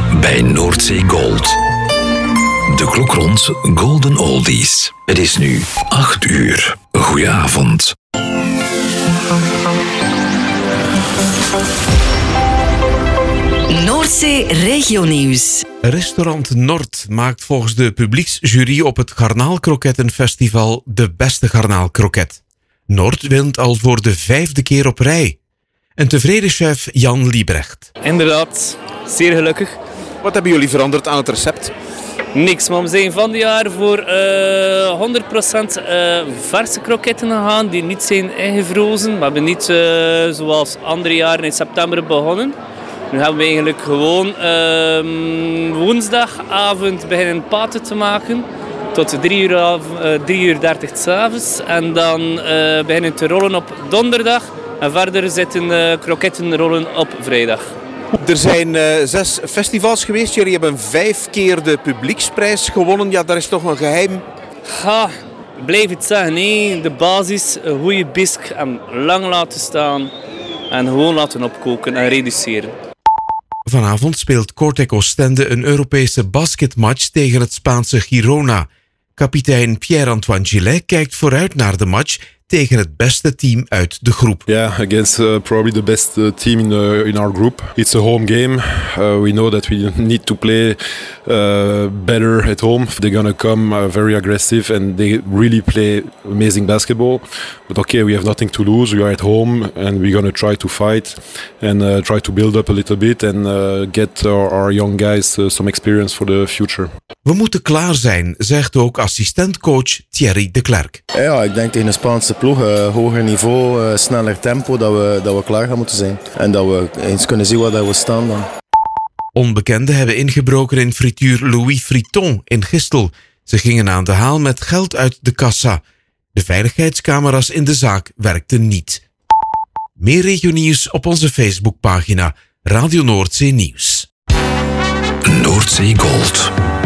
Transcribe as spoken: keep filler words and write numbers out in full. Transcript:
bij Noordzee Gold. De klok rond Golden Oldies. Het is nu acht uur. Goedenavond. Noordzee Regionieuws. Restaurant Nord maakt volgens de publieksjury op het Garnaalkrokettenfestival de beste garnaalkroket. Nord wint al voor de vijfde keer op rij. Een tevreden chef Jan Liebrecht. Inderdaad, zeer gelukkig. Wat hebben jullie veranderd aan het recept? Niks, maar we zijn van dit jaar voor uh, honderd procent uh, verse kroketten gegaan die niet zijn ingevrozen. We hebben niet uh, zoals andere jaren in september begonnen. Nu hebben we eigenlijk gewoon uh, woensdagavond beginnen paten te maken tot drie uur, uh, drie uur dertig 's avonds. En dan uh, beginnen te rollen op donderdag en verder zitten uh, kroketten rollen op vrijdag. Er zijn uh, zes festivals geweest. Jullie hebben vijf keer de publieksprijs gewonnen. Ja, dat is toch een geheim? Ha, blijf het zeggen. Nee. De basis, een goede bisk en lang laten staan. En gewoon laten opkoken en reduceren. Vanavond speelt Kortrijk Oostende een Europese basketmatch tegen het Spaanse Girona. Kapitein Pierre-Antoine Gillet kijkt vooruit naar de match tegen het beste team uit de groep. Yeah, against uh, probably the best uh, team in, the, in our group. It's a home game. Uh, we know that we need to play uh, better at home. They're gonna come uh, very aggressive and they really play amazing basketball. But okay, we have nothing to lose. We are at home and we're gonna try to fight and uh, try to build up a little bit and uh, get our, our young guys uh, some experience for the future. We moeten klaar zijn, zegt ook assistentcoach Thierry de Klerk. Ja, ik denk tegen een Spaanse ploeg, uh, hoger niveau, uh, sneller tempo, dat we, dat we klaar gaan moeten zijn. En dat we eens kunnen zien waar we staan dan. Onbekenden hebben ingebroken in frituur Louis Friton in Gistel. Ze gingen aan de haal met geld uit de kassa. De veiligheidscamera's in de zaak werkten niet. Meer regionieuws op onze Facebookpagina Radio Noordzee Nieuws. Noordzee Gold.